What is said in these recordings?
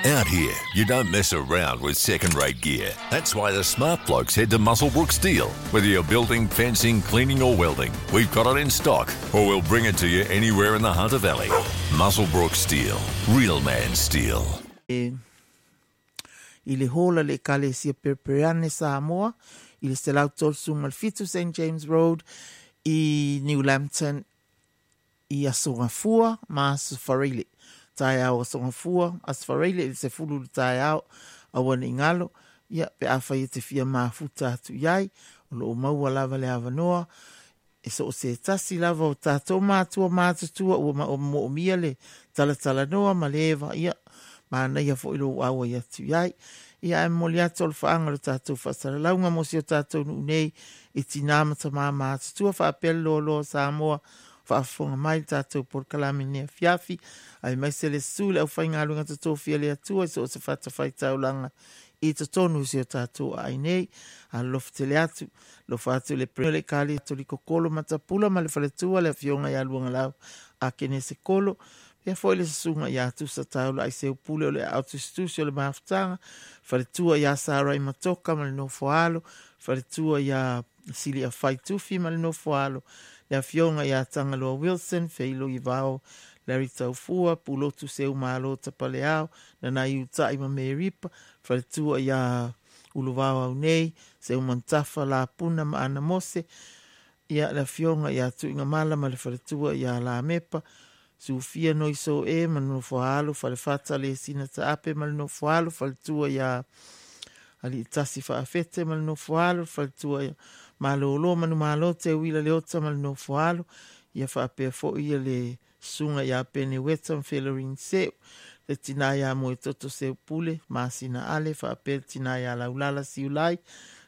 Out here, you don't mess around with second-rate gear. That's why the smart blokes head to Muswellbrook Steel. Whether you're building, fencing, cleaning or welding, we've got it in stock, or we'll bring it to you anywhere in the Hunter Valley. Muswellbrook Steel. Real man steel. I le hola le kalesia Perpereane Samoa, i le stelau tolsu malfitu St. James Road, i New Lambton, i Asongafua, ma Asfarele. Tai au Asongafua, Asfarele, i se fulu tai au, awana ingalo, ia pe awhai e te fia mafuta atu iai, o lo maua lava le avanoa, e so se tasi lava o tātou mātua mātutua, o mo mia le talatala noa, ma lewa, ia, ma ia fo ilo awa ia tu iai, ia e moli atu o le whaanga le tātou whasara launga mo si o tātou nunei, i tinamata mā mātutua, whaapelo lo Samoa, whaafonga mai tātou por kalame nea fiafi, ai mai se le sule au whainga alunga tatou fia le atua, so o se whata whaitau langa i te tonu si o tātou ai nei, a lofu te le atu, lofu atu le preo le kali atu li kokolo matapula, ma le whaletua le fionga i aluanga lau a kene se kolo, pia foi le sunga i atu sa taula ai se upule o le autostusio le maafutanga, whaletua i a sara i matoka ma le no foalo, whaletua i a sili a whaitufi ma le no foalo, le fionga i a Tangaloa Wilson, feilo i vao Larry Taufua, pulotu se umalo tapale au, na nai utai ma me ripa, whaletua i a uluvao au nei, se umantafa la puna ma ana mose, ia le fionga i a tu inga mala ma le whaletua i a la mepa, Sufia no iso e ma no foalo, whale fata le sina ta ape ma no foalo, whaletua i a ali tasi whaafete ma no foalo, whaletua i a malolo manu malo te wila le ota ma no foalo, ia whaapea fo ia le sunga ia pene weta mfelerin seo, le tina ia mo e toto seo pule, masina ale, whaapea tina ia laulala siulai,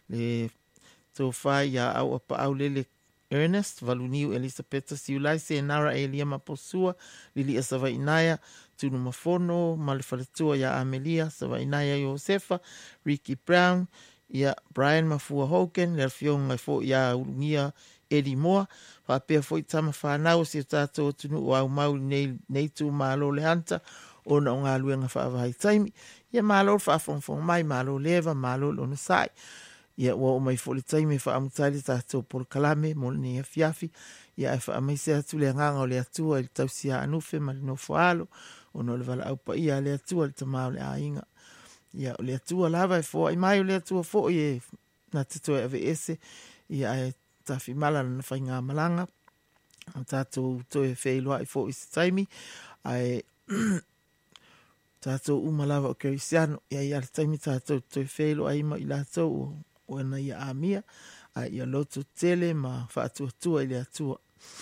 le tofai ia au apa au lele Ernest, Valuniu Elisabetta siulai, se nara Elia Maposua, Lili Asava Inaya, Tunu Mafono, Malefaletua ia Amelia, Sava Inaya Josefa, Ricky Brown, ia Brian Mafua Hogan, le fionga fo ia ulungia Eddie Moore, whapea fo i tama whanau si o tātou tunu o au mauli nei tū mālo le hanta, o na o ngā luenga whaavahai taimi, ia mālo whaafongfong mai, mālo leva, mālo lona sai, ia ua o mai fo le taimi whaamutai le tātou por kalame, mo le nea fiafi, ia e whaamaise atu le nganga o le atua, le tausia anufe, ma le no whaalo, o no le wala au pa ia le atua, le tamau le ainga, ia o le atua lava e fo, ai mai o le atua fo i e na tito e ave ese, ia e tafi mala na whainga malanga, tātou toe whailoa i fo i se taimi, ai tātou umalawa o Kerisiano, ia i ala taimi tātou toe whailoa ima i lātou o ena ia amia, ai ia loto tele ma whaatua i le atua.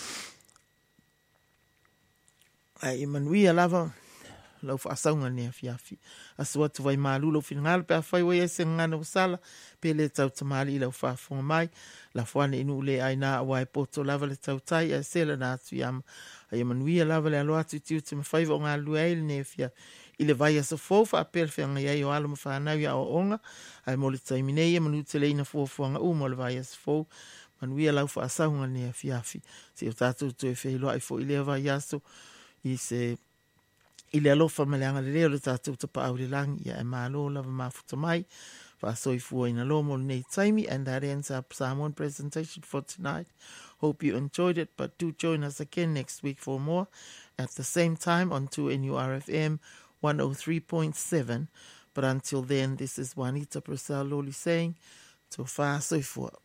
Ai Emanuia lava, lau whaasaunga nea fiafi. Asua tu vai maalulo whinangalo pe a whai wai ese ngana usala, pe le tau tamali i lau whaafonga mai, la whane inu le aina awai poto lava le tau tai, a sela na atu yama. Ai Emanuia lava le aloa atu tiu te mawhaiva o ngā lua eile nea fia. I le vai asa fofa a pēr whianga iai o alo mawhanau ia o onga, ai mo le taiminei manu te leina fuafuanga mo le vai asa fo, manuia lau whaasaunga nea fiafi. Se o tātou tu e whailoa i fo i lea vai aso, i se i le alofa ma le anga le leo le tātou tapa au le langi, ia e mālo lava mafuta mai, whaasoi fua ina lo mo nei taimi, and that ends our Samoan presentation for tonight. Hope you enjoyed it, but do join us again next week for more at the same time on 2NURFM 103.7. But until then, this is Juanita Purcell Loli saying, to whaasoi fua.